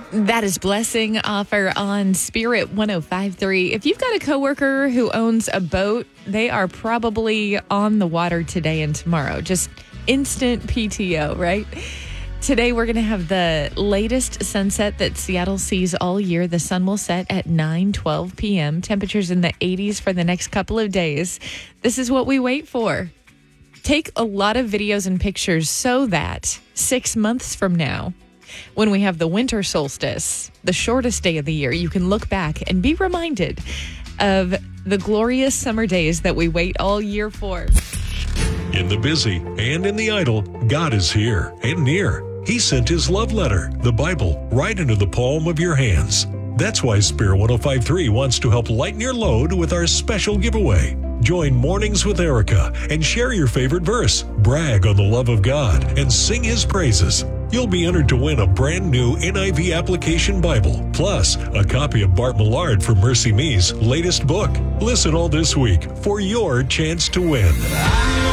That is Blessing offer on Spirit 105.3. If you've got a coworker who owns a boat, they are probably on the water today and tomorrow. Just instant PTO, right? Today, we're going to have the latest sunset that Seattle sees all year. The sun will set at 9:12 p.m. Temperatures in the 80s for the next couple of days. This is what we wait for. Take a lot of videos and pictures so that 6 months from now, when we have the winter solstice, the shortest day of the year, you can look back and be reminded of the glorious summer days that we wait all year for. In the busy and in the idle, God is here and near. He sent his love letter, the Bible, right into the palm of your hands. That's why Spirit 105.3 wants to help lighten your load with our special giveaway. Join Mornings with Erica and share your favorite verse, brag on the love of God, and sing his praises. You'll be entered to win a brand new NIV application Bible, plus a copy of Bart Millard from Mercy Me's latest book. Listen all this week for your chance to win.